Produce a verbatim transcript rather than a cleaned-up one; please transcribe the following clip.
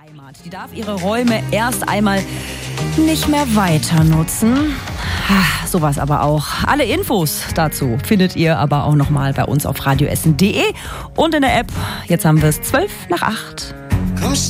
Heimat. Die darf ihre Räume erst einmal nicht mehr weiter nutzen. Sowas aber auch. Alle Infos dazu findet ihr aber auch nochmal bei uns auf radioessen punkt de und in der App. Jetzt haben wir es zwölf nach acht.